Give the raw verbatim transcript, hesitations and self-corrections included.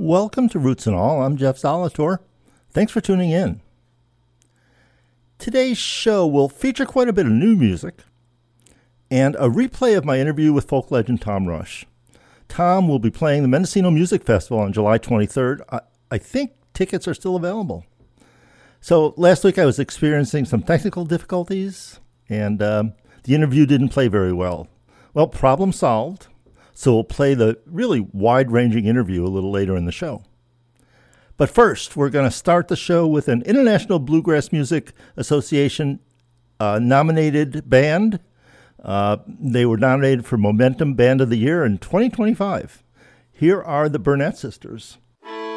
Welcome to Roots and All. I'm Jeff Zolator. Thanks for tuning in. Today's show will feature quite a bit of new music and a replay of my interview with folk legend Tom Rush. Tom will be playing the Mendocino Music Festival on July twenty-third. I, I think tickets are still available. So last week I was experiencing some technical difficulties, and um, the interview didn't play very well. Well, problem solved. So we'll play the really wide-ranging interview a little later in the show. But first, we're going to start the show with an International Bluegrass Music Association uh, nominated band. Uh, they were nominated for Momentum Band of the Year in twenty twenty-five. Here are the Burnett Sisters.